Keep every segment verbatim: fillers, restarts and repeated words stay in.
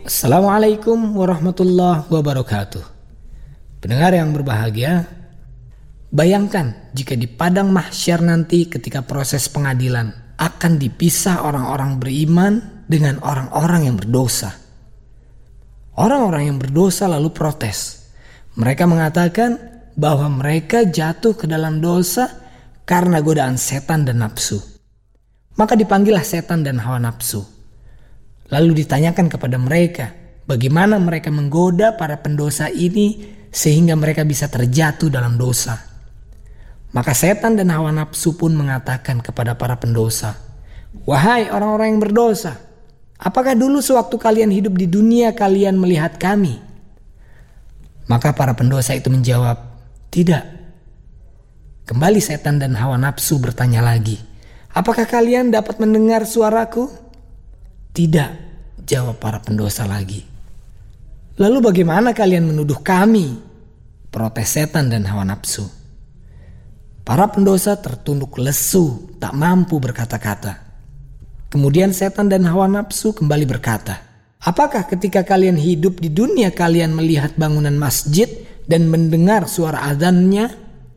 Assalamualaikum warahmatullahi wabarakatuh. Pendengar yang berbahagia, bayangkan jika di padang mahsyar nanti ketika proses pengadilan akan dipisah orang-orang beriman dengan orang-orang yang berdosa. Orang-orang yang berdosa lalu protes. Mereka mengatakan bahwa mereka jatuh ke dalam dosa karena godaan setan dan nafsu. Maka dipanggillah setan dan hawa nafsu. Lalu ditanyakan kepada mereka, bagaimana mereka menggoda para pendosa ini sehingga mereka bisa terjatuh dalam dosa. Maka setan dan hawa nafsu pun mengatakan kepada para pendosa, "Wahai orang-orang yang berdosa, apakah dulu sewaktu kalian hidup di dunia kalian melihat kami?" Maka para pendosa itu menjawab, "Tidak." Kembali setan dan hawa nafsu bertanya lagi, "Apakah kalian dapat mendengar suaraku?" "Tidak," jawab para pendosa lagi. "Lalu bagaimana kalian menuduh kami?" protes setan dan hawa nafsu. Para pendosa tertunduk lesu, tak mampu berkata-kata. Kemudian setan dan hawa nafsu kembali berkata, "Apakah ketika kalian hidup di dunia kalian melihat bangunan masjid dan mendengar suara azannya?"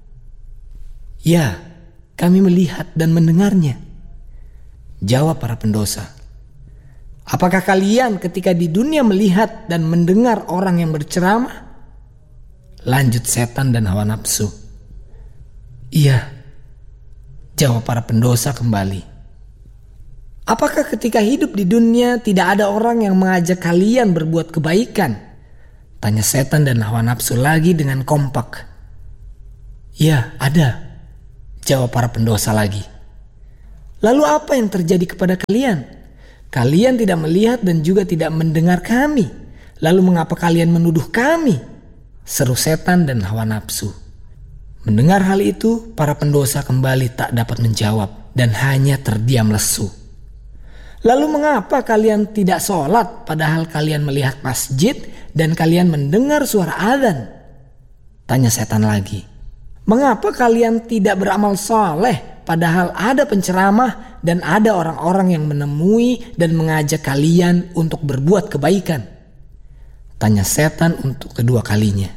"Ya, kami melihat dan mendengarnya," jawab para pendosa. "Apakah kalian ketika di dunia melihat dan mendengar orang yang berceramah?" Lanjut setan dan hawa nafsu. "Iya," jawab para pendosa kembali. "Apakah ketika hidup di dunia tidak ada orang yang mengajak kalian berbuat kebaikan?" tanya setan dan hawa nafsu lagi dengan kompak. "Ya, ada," jawab para pendosa lagi. "Lalu apa yang terjadi kepada kalian? Kalian tidak melihat dan juga tidak mendengar kami. Lalu mengapa kalian menuduh kami?" seru setan dan hawa nafsu. Mendengar hal itu, para pendosa kembali tak dapat menjawab dan hanya terdiam lesu. "Lalu mengapa kalian tidak sholat padahal kalian melihat masjid dan kalian mendengar suara azan?" tanya setan lagi. "Mengapa kalian tidak beramal soleh padahal ada penceramah dan ada orang-orang yang menemui dan mengajak kalian untuk berbuat kebaikan?" tanya setan untuk kedua kalinya.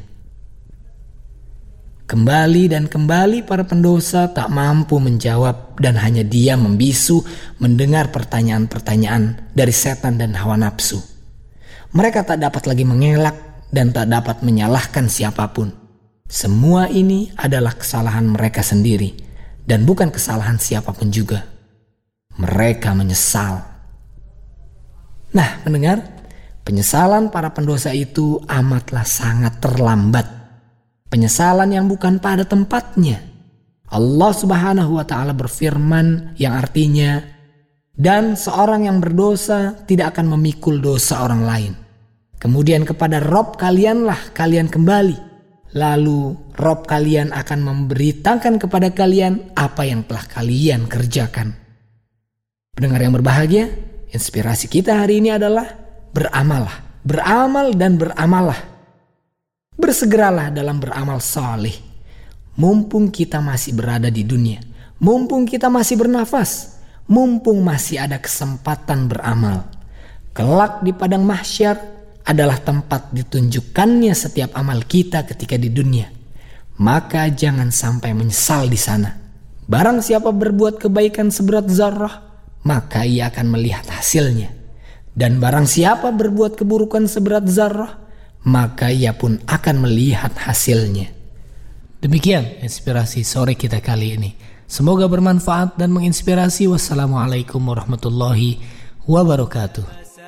Kembali dan kembali para pendosa tak mampu menjawab dan hanya diam membisu mendengar pertanyaan-pertanyaan dari setan dan hawa nafsu. Mereka tak dapat lagi mengelak dan tak dapat menyalahkan siapapun. Semua ini adalah kesalahan mereka sendiri dan bukan kesalahan siapapun juga. Mereka menyesal. Nah, mendengar, penyesalan para pendosa itu amatlah sangat terlambat. Penyesalan yang bukan pada tempatnya. Allah Subhanahu wa taala berfirman yang artinya, "Dan seorang yang berdosa tidak akan memikul dosa orang lain. Kemudian kepada Rob kalianlah kalian kembali. Lalu Rob kalian akan memberitakan kepada kalian apa yang telah kalian kerjakan." Pendengar yang berbahagia, inspirasi kita hari ini adalah beramallah, beramal dan beramallah. Bersegeralah dalam beramal saleh. Mumpung kita masih berada di dunia, mumpung kita masih bernafas, mumpung masih ada kesempatan beramal. Kelak di padang mahsyar adalah tempat ditunjukkannya setiap amal kita ketika di dunia. Maka jangan sampai menyesal di sana. Barang siapa berbuat kebaikan seberat zarrah, maka ia akan melihat hasilnya. Dan barang siapa berbuat keburukan seberat zarrah, maka ia pun akan melihat hasilnya. Demikian inspirasi sore kita kali ini. Semoga bermanfaat dan menginspirasi. Wassalamualaikum warahmatullahi wabarakatuh.